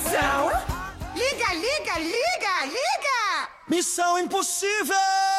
Atenção! Liga, liga, liga, liga! Missão Impossível!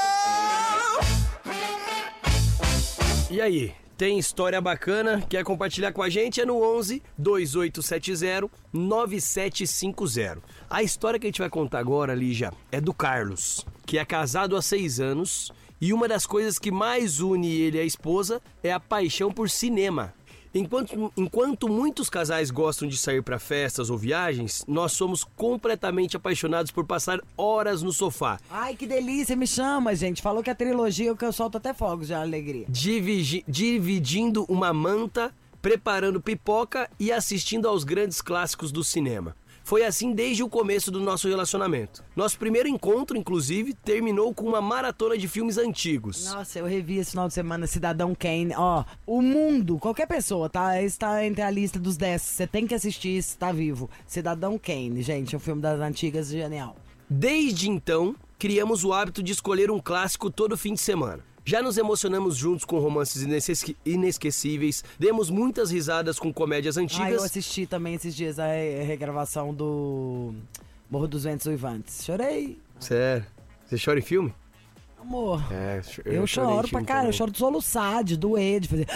E aí, tem história bacana? Quer compartilhar com a gente? É no 11 2870 9750. A história que a gente vai contar agora, Lígia, é do Carlos, que é casado há 6 anos e uma das coisas que mais une ele e a esposa é a paixão por cinema. Enquanto muitos casais gostam de sair para festas ou viagens, nós somos completamente apaixonados por passar horas no sofá. Ai, que delícia, me chama, gente. Falou que a trilogia, que eu solto até fogos de alegria. Dividindo uma manta, preparando pipoca e assistindo aos grandes clássicos do cinema. Foi assim desde o começo do nosso relacionamento. Nosso primeiro encontro, inclusive, terminou com uma maratona de filmes antigos. Nossa, eu revi esse final de semana Cidadão Kane. Ó, o mundo, qualquer pessoa, tá? Está entre a lista dos 10. Você tem que assistir se tá vivo. Cidadão Kane, gente, é um filme das antigas, genial. Desde então, criamos o hábito de escolher um clássico todo fim de semana. Já nos emocionamos juntos com romances inesquecíveis, demos muitas risadas com comédias antigas. Eu assisti também esses dias a regravação do Morro dos Ventos Uivantes. Chorei. Sério? Você chora em filme? Amor, eu choro pra cara, eu choro de soluçar, de doer, de fazer...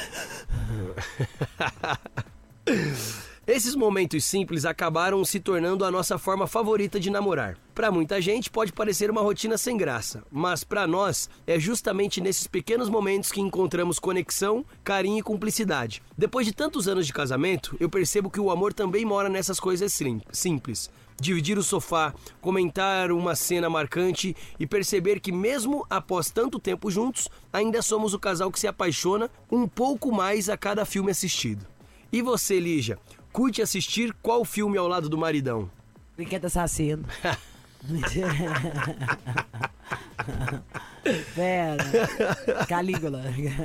Esses momentos simples acabaram se tornando a nossa forma favorita de namorar. Pra muita gente pode parecer uma rotina sem graça, mas pra nós é justamente nesses pequenos momentos que encontramos conexão, carinho e cumplicidade. Depois de tantos anos de casamento, eu percebo que o amor também mora nessas coisas simples. Dividir o sofá, comentar uma cena marcante e perceber que mesmo após tanto tempo juntos, ainda somos o casal que se apaixona um pouco mais a cada filme assistido. E você, Lígia? Curte assistir qual filme ao lado do maridão? Brinquedo Assassino. Pera. Calígula.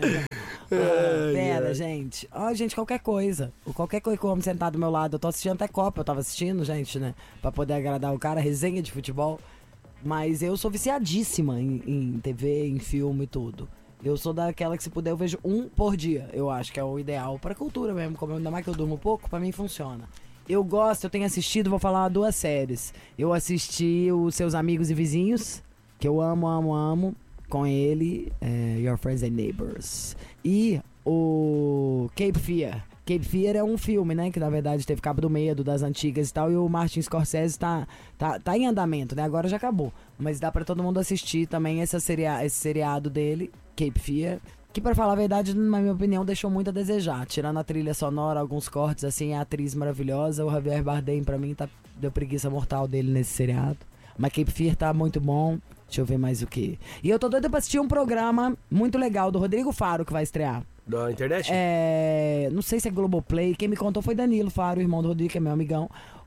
Pera, gente. Ó, gente, qualquer coisa. Qualquer coisa que o homem sentar do meu lado. Eu tô assistindo até Copa, eu tava assistindo, gente, né? Pra poder agradar o cara, resenha de futebol. Mas eu sou viciadíssima em TV, em filme e tudo. Eu sou daquela que, se puder, eu vejo um por dia. Eu acho que é o ideal pra cultura mesmo. Como ainda mais que eu durmo pouco, pra mim funciona. Eu tenho assistido, vou falar 2 séries. Eu assisti Os Seus Amigos e Vizinhos, que eu amo, com ele, Your Friends and Neighbors. E o Cape Fear. Cape Fear é um filme, né, que na verdade teve Cabo do Medo, das antigas e tal, e o Martin Scorsese tá em andamento, né, agora já acabou. Mas dá pra todo mundo assistir também esse seriado dele, Cape Fear, que, pra falar a verdade, na minha opinião, deixou muito a desejar. Tirando a trilha sonora, alguns cortes, assim, a atriz maravilhosa, o Javier Bardem, pra mim, deu preguiça mortal dele nesse seriado. Mas Cape Fear tá muito bom. Deixa eu ver mais o que. E eu tô doida pra assistir um programa muito legal do Rodrigo Faro, que vai estrear. Da internet? Não sei se é Globoplay. Quem me contou foi Danilo Faro, irmão do Rodrigo, que é meu amigão.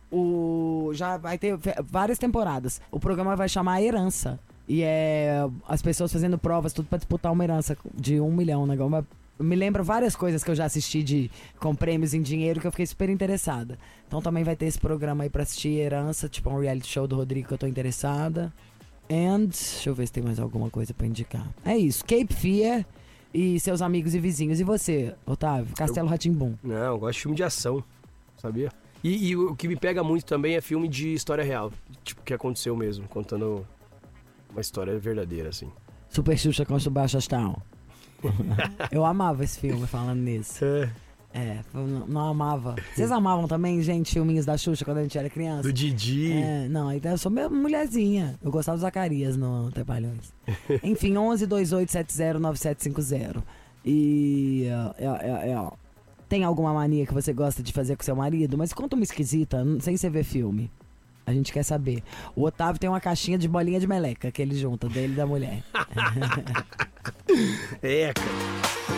Já vai ter várias temporadas. O programa vai chamar Herança. E as pessoas fazendo provas, tudo pra disputar uma herança de 1 milhão, né? Me lembra várias coisas que eu já assisti com prêmios em dinheiro, que eu fiquei super interessada. Então também vai ter esse programa aí pra assistir, Herança, tipo um reality show do Rodrigo, que eu tô interessada. Deixa eu ver se tem mais alguma coisa pra indicar. É isso, Cape Fear e Seus Amigos e Vizinhos. E você, Otávio? Castelo Rá-Tim-Bum. Não, eu gosto de filme de ação, sabia? E o que me pega muito também é filme de história real, tipo, que aconteceu mesmo, contando uma história verdadeira, assim. Super Xuxa contra o Baixo Astral. Eu amava esse filme, falando nisso. Eu não amava. Vocês amavam também, gente, filminhos da Xuxa quando a gente era criança? Do Didi. Não, então eu sou mesmo mulherzinha. Eu gostava do Zacarias no Trapalhões. Enfim, 11 2870 9750. E tem alguma mania que você gosta de fazer com seu marido? Mas conta uma esquisita, sem você ver filme. A gente quer saber. O Otávio tem uma caixinha de bolinha de meleca que ele junta, dele e da mulher. Cara.